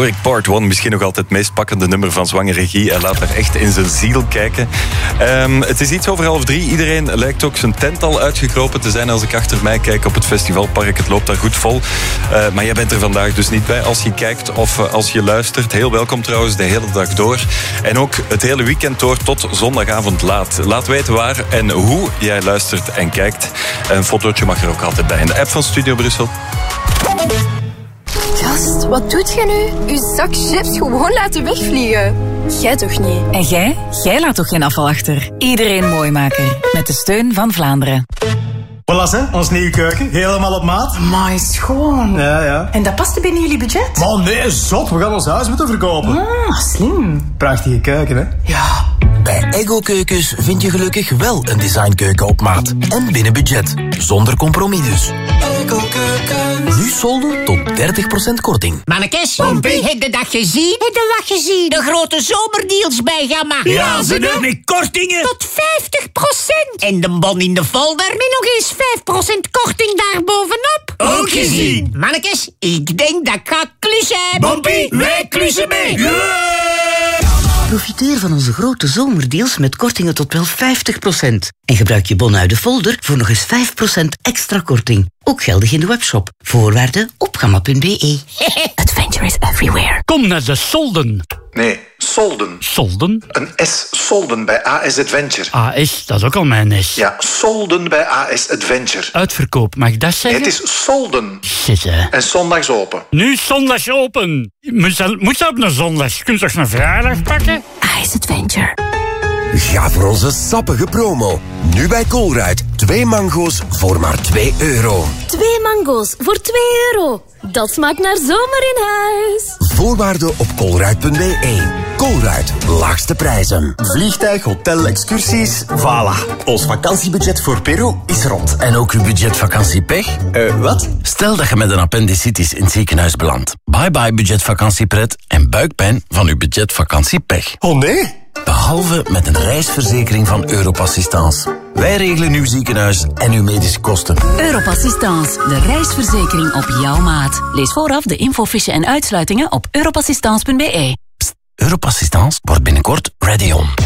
hoor ik Part 1, misschien nog altijd het meest pakkende nummer van Zwangere Guy. Hij laat daar echt in zijn ziel kijken. Het is iets over 2:30. Iedereen lijkt ook zijn tent al uitgekropen te zijn als ik achter mij kijk op het festivalpark. Het loopt daar goed vol. Maar jij bent er vandaag dus niet bij als je kijkt of als je luistert. Heel welkom trouwens, de hele dag door. En ook het hele weekend door tot zondagavond laat. Laat weten waar en hoe jij luistert en kijkt. Een fotootje mag er ook altijd bij in de app van Studio Brussel. Gast, wat doet je nu? Uw zak chips gewoon laten wegvliegen. Jij toch niet? En jij? Jij laat toch geen afval achter? Iedereen mooi maken. Met de steun van Vlaanderen. Voilà, hè, ons nieuwe keuken. Helemaal op maat. Maar schoon. Ja. En dat paste binnen jullie budget? Maar nee, zot. We gaan ons huis moeten verkopen. Ah, slim. Prachtige keuken, hè? Ja. Bij Ego Keukens vind je gelukkig wel een designkeuken op maat. En binnen budget. Zonder compromis dus. Ego Keukens. Nu solden tot 30% korting. Mannekes, heb je dat gezien? Heb je wat gezien? De grote zomerdeals bij Gamma. Ja, ze doen met kortingen. Tot 50%. En de bon in de folder met nog eens 5% korting daarbovenop. Ook gezien. Mannekes, ik denk dat ik ga klussen. Bompie, wij klussen mee. Profiteer van onze grote zomerdeals met kortingen tot wel 50%. En gebruik je bon uit de folder voor nog eens 5% extra korting. Ook geldig in de webshop. Voorwaarden op gamma.be. Adventure is everywhere. Kom naar de solden. Nee, solden. Solden? Een S, solden bij AS Adventure. AS, dat is ook al mijn S. Ja, solden bij AS Adventure. Uitverkoop, mag ik dat zeggen? Nee, het is solden. Shit, hè. En zondags open. Nu zondags open. Moet dat op een zondag? Kun je toch een vrijdag pakken? AS Adventure. Ga voor onze sappige promo. Nu bij Colruyt. 2 mango's voor maar €2. 2 mango's voor €2. Dat smaakt naar zomer in huis. Voorwaarden op colruyt.be. Colruyt, laagste prijzen. Vliegtuig, hotel, excursies. Voilà. Ons vakantiebudget voor Peru is rond. En ook uw budgetvakanciepech? Wat? Stel dat je met een appendicitis in het ziekenhuis belandt. Bye bye budgetvakantiepret en buikpijn van uw budgetvakantiepech. Oh nee? Behalve met een reisverzekering van Europassistance. Wij regelen uw ziekenhuis en uw medische kosten. Europassistance, de reisverzekering op jouw maat. Lees vooraf de infofiche en uitsluitingen op europassistance.be. Europassistance wordt binnenkort ready on.